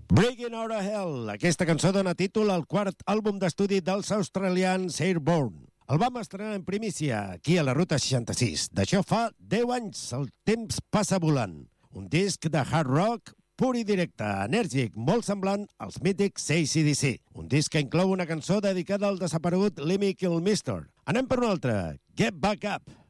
Breaking Out of Hell. Aquesta cançó dona títol al quart àlbum d'estudi dels australians Airborne. El vam estrenar en primícia aquí a la Ruta 66. D'això fa 10 anys. El temps passa volant. Un disc de hard rock pur i directe, enèrgic, molt semblant als mítics AC/DC. Un disc que inclou una cançó dedicada al desaparegut Lemmy Kilmister. Anem per una altra. Get Back Up.